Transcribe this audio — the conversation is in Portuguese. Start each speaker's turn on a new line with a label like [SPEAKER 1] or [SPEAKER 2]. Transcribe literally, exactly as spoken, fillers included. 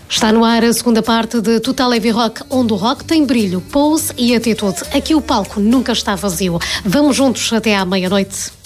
[SPEAKER 1] Está no ar a segunda parte de Total Heavy Rock, onde o rock tem brilho, pose e atitude. Aqui o palco nunca está vazio. Vamos juntos até à meia-noite.